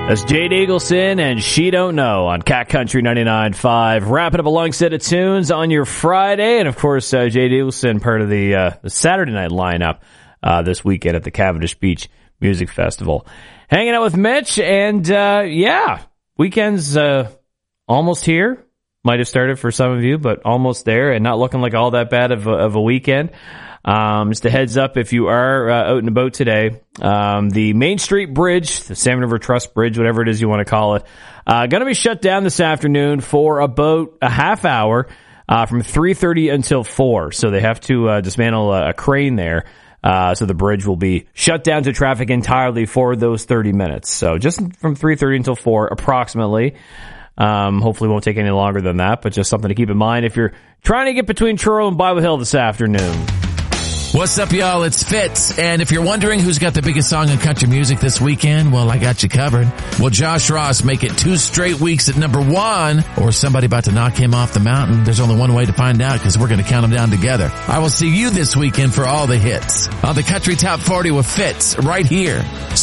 That's Jade Eagleson and She Don't Know on Cat Country 99.5. Wrapping up a long set of tunes on your Friday. And, of course, Jade Eagleson, part of the Saturday night lineup this weekend at the Cavendish Beach Music Festival. Hanging out with Mitch. And, weekend's almost here. Might have started for some of you, but almost there and not looking like all that bad of a weekend. Just a heads up if you are out and about today. The Main Street Bridge, the Salmon River Trust Bridge, whatever it is you want to call it, going to be shut down this afternoon for about a half hour, from 3:30 until 4. So they have to dismantle a crane there. So the bridge will be shut down to traffic entirely for those 30 minutes. So just from 3:30 until 4 approximately. Hopefully it won't take any longer than that, but just something to keep in mind if you're trying to get between Truro and Bible Hill this afternoon. What's up, y'all? It's Fitz. And if you're wondering who's got the biggest song in country music this weekend, well, I got you covered. Will Josh Ross make it 2 straight weeks at number 1? Or is somebody about to knock him off the mountain? There's only one way to find out because we're going to count them down together. I will see you this weekend for all the hits on the Country Top 40 with Fitz right here.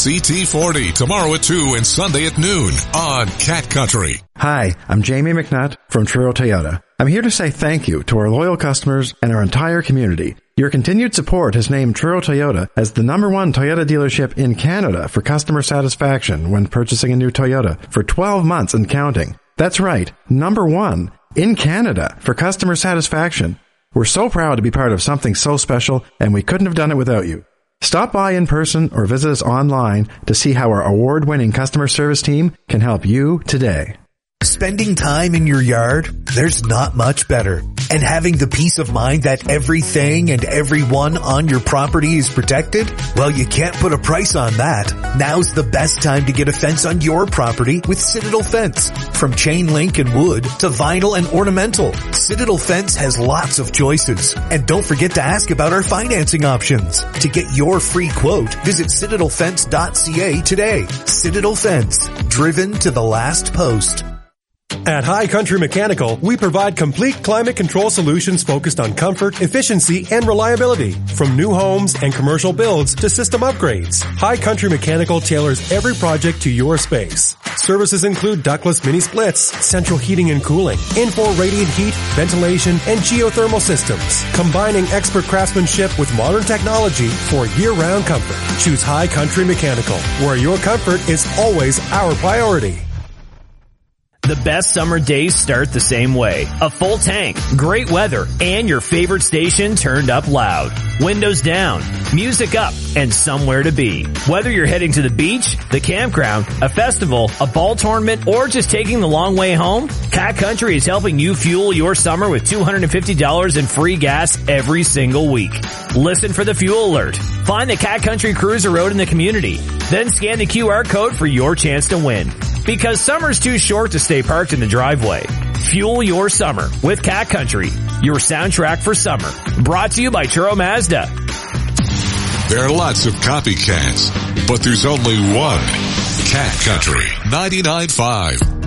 CT40 tomorrow at 2 and Sunday at noon on Cat Country. Hi, I'm Jamie McNutt from Truro Toyota. I'm here to say thank you to our loyal customers and our entire community. Your continued support has named Truro Toyota as the #1 Toyota dealership in Canada for customer satisfaction when purchasing a new Toyota for 12 months and counting. That's right, #1 in Canada for customer satisfaction. We're so proud to be part of something so special, and we couldn't have done it without you. Stop by in person or visit us online to see how our award-winning customer service team can help you today. Spending time in your yard, there's not much better. And having the peace of mind that everything and everyone on your property is protected? Well, you can't put a price on that. Now's the best time to get a fence on your property with Citadel Fence. From chain link and wood to vinyl and ornamental, Citadel Fence has lots of choices. And don't forget to ask about our financing options. To get your free quote, visit citadelfence.ca today. Citadel Fence, driven to the last post. At High Country Mechanical, we provide complete climate control solutions focused on comfort, efficiency, and reliability. From new homes and commercial builds to system upgrades, High Country Mechanical tailors every project to your space. Services include ductless mini splits, central heating and cooling, infrared radiant heat, ventilation, and geothermal systems, combining expert craftsmanship with modern technology for year-round comfort. Choose High Country Mechanical, where your comfort is always our priority. The best summer days start the same way. A full tank, great weather, and your favorite station turned up loud. Windows down, music up, and somewhere to be. Whether you're heading to the beach, the campground, a festival, a ball tournament, or just taking the long way home, Cat Country is helping you fuel your summer with $250 in free gas every single week. Listen for the fuel alert. Find the Cat Country Cruiser Road in the community. Then scan the QR code for your chance to win. Because summer's too short to stay parked in the driveway. Fuel your summer with Cat Country, your soundtrack for summer. Brought to you by Truro Mazda. There are lots of copycats, but there's only one. Cat Country 99.5.